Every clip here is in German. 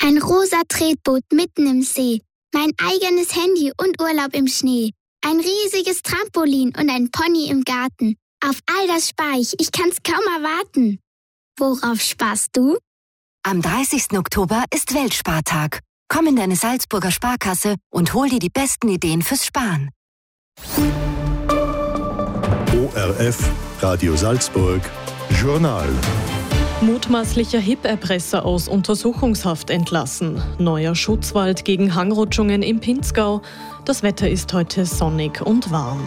Ein rosa Tretboot mitten im See, mein eigenes Handy und Urlaub im Schnee. Ein riesiges Trampolin und ein Pony im Garten. Auf all das spar ich kann's kaum erwarten. Worauf sparst du? Am 30. Oktober ist Weltspartag. Komm in deine Salzburger Sparkasse und hol dir die besten Ideen fürs Sparen. ORF, Radio Salzburg, Journal. Mutmaßlicher HIP-Erpresser aus Untersuchungshaft entlassen. Neuer Schutzwald gegen Hangrutschungen im Pinzgau. Das Wetter ist heute sonnig und warm.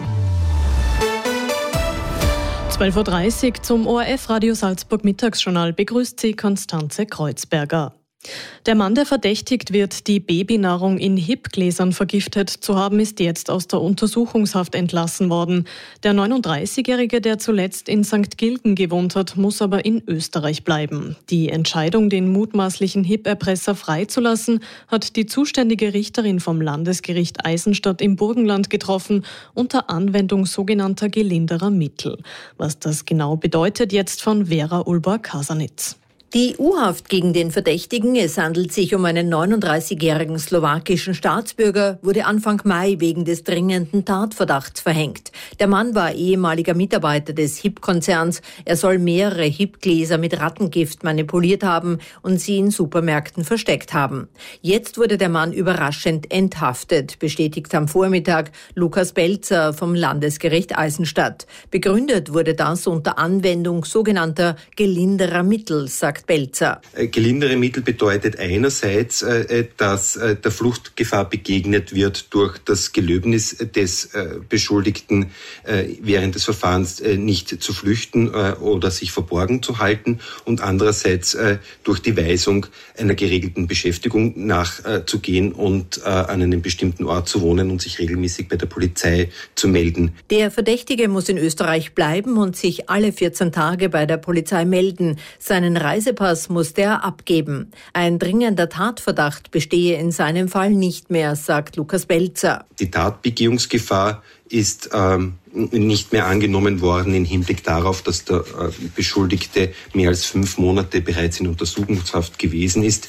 12.30 Uhr zum ORF Radio Salzburg Mittagsjournal begrüßt Sie Konstanze Kreuzberger. Der Mann, der verdächtigt wird, die Babynahrung in HIP-Gläsern vergiftet zu haben, ist jetzt aus der Untersuchungshaft entlassen worden. Der 39-Jährige, der zuletzt in St. Gilgen gewohnt hat, muss aber in Österreich bleiben. Die Entscheidung, den mutmaßlichen HIP-Erpresser freizulassen, hat die zuständige Richterin vom Landesgericht Eisenstadt im Burgenland getroffen, unter Anwendung sogenannter gelinderer Mittel. Was das genau bedeutet, jetzt von Vera Ulborg-Kasanitz. Die U-Haft gegen den Verdächtigen, es handelt sich um einen 39-jährigen slowakischen Staatsbürger, wurde Anfang Mai wegen des dringenden Tatverdachts verhängt. Der Mann war ehemaliger Mitarbeiter des HIP-Konzerns. Er soll mehrere HIP-Gläser mit Rattengift manipuliert haben und sie in Supermärkten versteckt haben. Jetzt wurde der Mann überraschend enthaftet, bestätigt am Vormittag Lukas Belzer vom Landesgericht Eisenstadt. Begründet wurde das unter Anwendung sogenannter gelinderer Mittel, sagt Belzer. Gelindere Mittel bedeutet einerseits, dass der Fluchtgefahr begegnet wird durch das Gelöbnis des Beschuldigten während des Verfahrens nicht zu flüchten oder sich verborgen zu halten und andererseits durch die Weisung einer geregelten Beschäftigung nachzugehen und an einem bestimmten Ort zu wohnen und sich regelmäßig bei der Polizei zu melden. Der Verdächtige muss in Österreich bleiben und sich alle 14 Tage bei der Polizei melden. Seinen Reisepass musste er abgeben. Ein dringender Tatverdacht bestehe in seinem Fall nicht mehr, sagt Lukas Belzer. Die Tatbegehungsgefahr ist nicht mehr angenommen worden im Hinblick darauf, dass der Beschuldigte mehr als 5 Monate bereits in Untersuchungshaft gewesen ist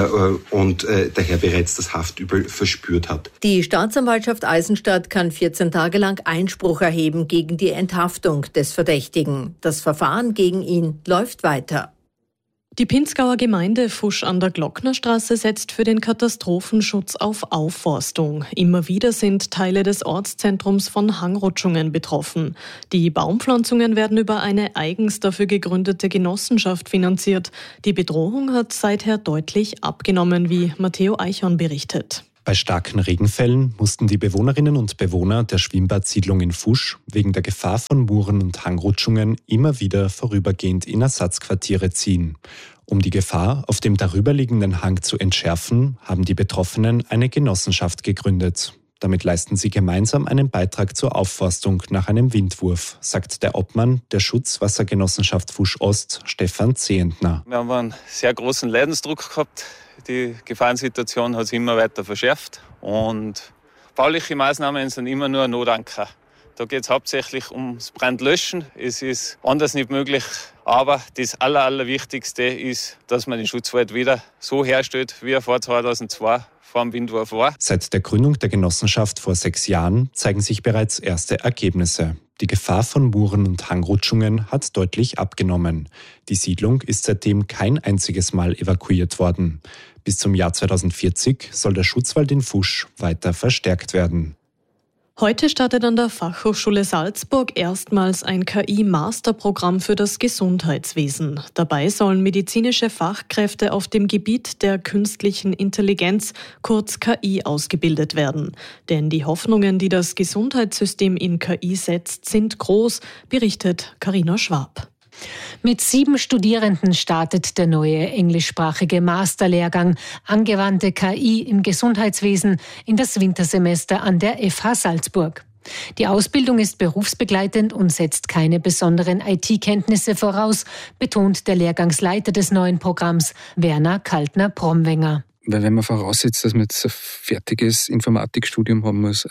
und daher bereits das Haftübel verspürt hat. Die Staatsanwaltschaft Eisenstadt kann 14 Tage lang Einspruch erheben gegen die Enthaftung des Verdächtigen. Das Verfahren gegen ihn läuft weiter. Die Pinzgauer Gemeinde Fusch an der Glocknerstraße setzt für den Katastrophenschutz auf Aufforstung. Immer wieder sind Teile des Ortszentrums von Hangrutschungen betroffen. Die Baumpflanzungen werden über eine eigens dafür gegründete Genossenschaft finanziert. Die Bedrohung hat seither deutlich abgenommen, wie Matteo Eichhorn berichtet. Bei starken Regenfällen mussten die Bewohnerinnen und Bewohner der Schwimmbadsiedlung in Fusch wegen der Gefahr von Muren und Hangrutschungen immer wieder vorübergehend in Ersatzquartiere ziehen. Um die Gefahr auf dem darüberliegenden Hang zu entschärfen, haben die Betroffenen eine Genossenschaft gegründet. Damit leisten sie gemeinsam einen Beitrag zur Aufforstung nach einem Windwurf, sagt der Obmann der Schutzwassergenossenschaft Fusch Ost, Stefan Zehentner. Wir haben einen sehr großen Leidensdruck gehabt. Die Gefahrensituation hat sich immer weiter verschärft und bauliche Maßnahmen sind immer nur ein Notanker. Da geht es hauptsächlich ums Brandlöschen. Es ist anders nicht möglich, aber das Allerwichtigste ist, dass man den Schutzwald wieder so herstellt, wie er vor 2002 vor dem Windwurf war. Seit der Gründung der Genossenschaft vor 6 Jahren zeigen sich bereits erste Ergebnisse. Die Gefahr von Muren und Hangrutschungen hat deutlich abgenommen. Die Siedlung ist seitdem kein einziges Mal evakuiert worden. Bis zum Jahr 2040 soll der Schutzwald in Fusch weiter verstärkt werden. Heute startet an der Fachhochschule Salzburg erstmals ein KI-Masterprogramm für das Gesundheitswesen. Dabei sollen medizinische Fachkräfte auf dem Gebiet der künstlichen Intelligenz, kurz KI, ausgebildet werden. Denn die Hoffnungen, die das Gesundheitssystem in KI setzt, sind groß, berichtet Carina Schwab. Mit 7 Studierenden startet der neue englischsprachige Masterlehrgang Angewandte KI im Gesundheitswesen in das Wintersemester an der FH Salzburg. Die Ausbildung ist berufsbegleitend und setzt keine besonderen IT-Kenntnisse voraus, betont der Lehrgangsleiter des neuen Programms, Werner Kaltner-Promwenger. Weil wenn man voraussetzt, dass man jetzt ein fertiges Informatikstudium haben muss,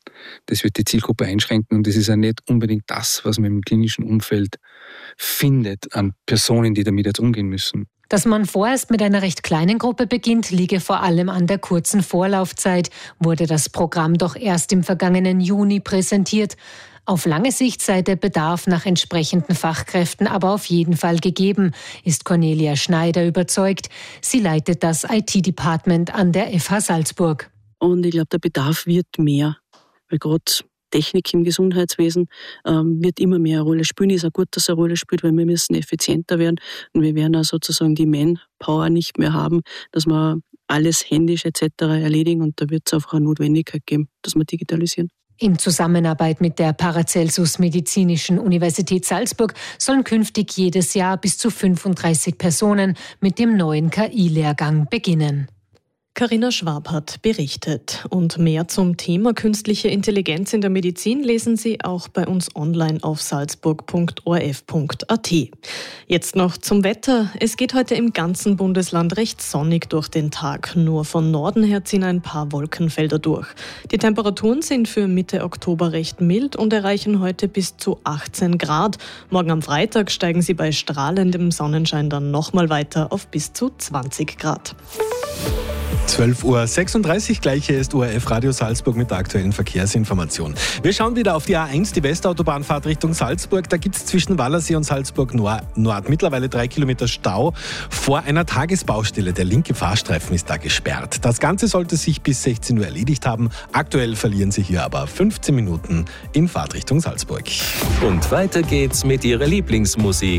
das wird die Zielgruppe einschränken und das ist ja nicht unbedingt das, was man im klinischen Umfeld findet an Personen, die damit jetzt umgehen müssen. Dass man vorerst mit einer recht kleinen Gruppe beginnt, liege vor allem an der kurzen Vorlaufzeit, wurde das Programm doch erst im vergangenen Juni präsentiert. Auf lange Sicht sei der Bedarf nach entsprechenden Fachkräften aber auf jeden Fall gegeben, ist Cornelia Schneider überzeugt. Sie leitet das IT-Department an der FH Salzburg. Und ich glaube, der Bedarf wird mehr, weil gerade Technik im Gesundheitswesen wird immer mehr eine Rolle spielen. Ist auch gut, dass es eine Rolle spielt, weil wir müssen effizienter werden und wir werden auch sozusagen die Manpower nicht mehr haben, dass wir alles händisch etc. erledigen und da wird es einfach eine Notwendigkeit geben, dass wir digitalisieren. In Zusammenarbeit mit der Paracelsus Medizinischen Universität Salzburg sollen künftig jedes Jahr bis zu 35 Personen mit dem neuen KI-Lehrgang beginnen. Carina Schwab hat berichtet. Und mehr zum Thema künstliche Intelligenz in der Medizin lesen Sie auch bei uns online auf salzburg.orf.at. Jetzt noch zum Wetter. Es geht heute im ganzen Bundesland recht sonnig durch den Tag. Nur von Norden her ziehen ein paar Wolkenfelder durch. Die Temperaturen sind für Mitte Oktober recht mild und erreichen heute bis zu 18 Grad. Morgen am Freitag steigen sie bei strahlendem Sonnenschein dann nochmal weiter auf bis zu 20 Grad. 12:36 Uhr, gleich hier ist ORF Radio Salzburg mit der aktuellen Verkehrsinformation. Wir schauen wieder auf die A1, die Westautobahnfahrt Richtung Salzburg. Da gibt es zwischen Wallersee und Salzburg Nord mittlerweile 3 Kilometer Stau vor einer Tagesbaustelle. Der linke Fahrstreifen ist da gesperrt. Das Ganze sollte sich bis 16 Uhr erledigt haben. Aktuell verlieren Sie hier aber 15 Minuten in Fahrt Richtung Salzburg. Und weiter geht's mit Ihrer Lieblingsmusik.